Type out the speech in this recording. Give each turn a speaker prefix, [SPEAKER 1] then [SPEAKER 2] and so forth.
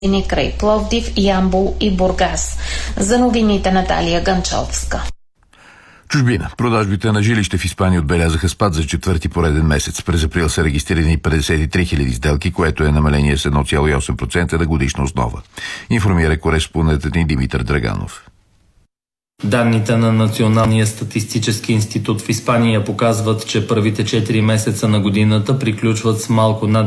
[SPEAKER 1] край Пловдив, Ямбол и Бургас. За новините Наталия Ганчовска.
[SPEAKER 2] Чужбина. Продажбите на жилище в Испания отбелязаха спад за четвърти пореден месец. През април са регистрирани 53 000 сделки, което е намаление с 1,8% на годишна основа. Информира кореспондентът ни Димитър Драганов.
[SPEAKER 3] Данните на Националния статистически институт в Испания показват, че първите 4 месеца на годината приключват с малко над